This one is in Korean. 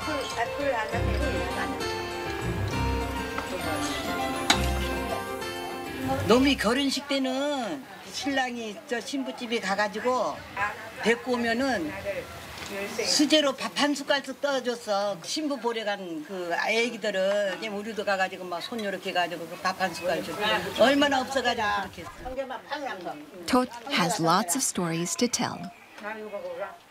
애플 안 하면 놈이 결혼식 때는 신랑이 저 신부집에 가가지고 데리고 오면은 수제로 밥 한 숟갈씩 떠줬어. 신부 보러 간 그 애기들은 그냥 우리도 가가지고 막 손 이렇게 해가지고 밥 한 숟갈 주고 얼마나 없어가지고 그렇게 했어. Tot has lots of stories to tell.